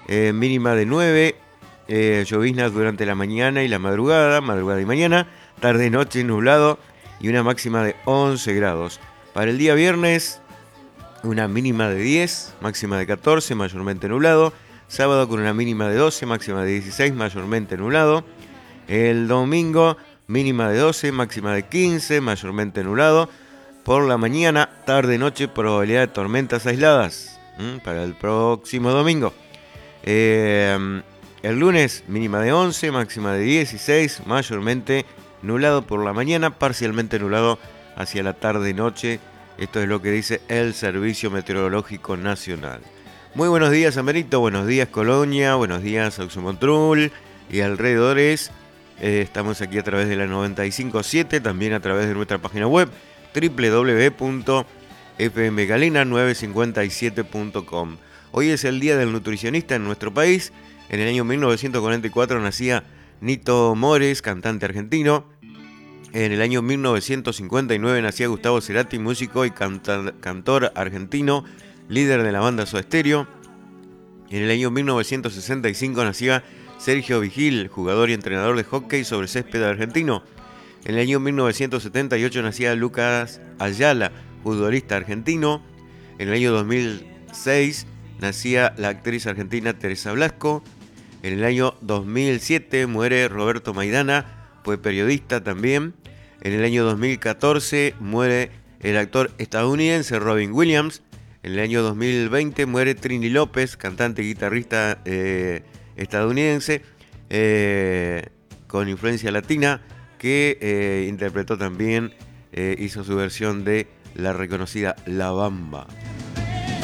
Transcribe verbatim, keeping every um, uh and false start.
eh, mínima de nueve, eh, lloviznas durante la mañana y la madrugada, madrugada y mañana, tarde y noche nublado y una máxima de once grados. Para el día viernes, una mínima de diez, máxima de catorce, mayormente nublado. Sábado con una mínima de doce, máxima de dieciséis, mayormente nublado. El domingo, mínima de doce, máxima de quince, mayormente nublado. Por la mañana, tarde, noche, probabilidad de tormentas aisladas ¿m? Para el próximo domingo. Eh, el lunes, mínima de once, máxima de dieciséis, mayormente nublado por la mañana, parcialmente nublado hacia la tarde-noche. Esto es lo que dice el Servicio Meteorológico Nacional. Muy buenos días, San Benito, buenos días, Colonia, buenos días, Auxomontrul y alrededores. Eh, estamos aquí a través de la noventa y cinco punto siete, también a través de nuestra página web doble u doble u doble u punto f m galena novecientos cincuenta y siete punto com. Hoy es el Día del Nutricionista en nuestro país. En el año mil novecientos cuarenta y cuatro nacía Nito Mores, cantante argentino. En el año mil novecientos cincuenta y nueve nacía Gustavo Cerati, músico y canta- cantor argentino, líder de la banda Soda Stereo. En el año mil novecientos sesenta y cinco nacía Sergio Vigil, jugador y entrenador de hockey sobre césped argentino. En el año mil novecientos setenta y ocho nacía Lucas Ayala, futbolista argentino. En el año dos mil seis nacía la actriz argentina Teresa Blasco. En el año dos mil siete muere Roberto Maidana, fue periodista también. En el año dos mil catorce muere el actor estadounidense Robin Williams. En el año dos mil veinte muere Trini López, cantante y guitarrista eh, estadounidense eh, con influencia latina, que eh, interpretó también, eh, hizo su versión de la reconocida La Bamba.